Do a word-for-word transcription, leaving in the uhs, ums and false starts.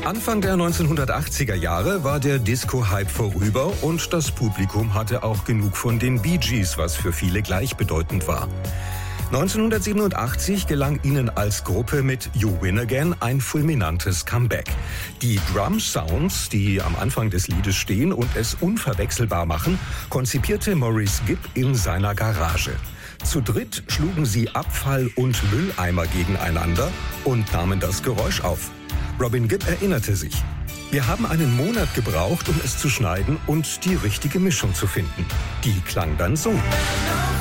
Anfang der neunzehnhundertachtziger Jahre war der Disco-Hype vorüber und das Publikum hatte auch genug von den Bee Gees, was für viele gleichbedeutend war. neunzehnhundertsiebenundachtzig gelang ihnen als Gruppe mit You Win Again ein fulminantes Comeback. Die Drum-Sounds, die am Anfang des Liedes stehen und es unverwechselbar machen, konzipierte Maurice Gibb in seiner Garage. Zu dritt schlugen sie Abfall und Mülleimer gegeneinander und nahmen das Geräusch auf. Robin Gibb erinnerte sich: Wir haben einen Monat gebraucht, um es zu schneiden und die richtige Mischung zu finden. Die klang dann so.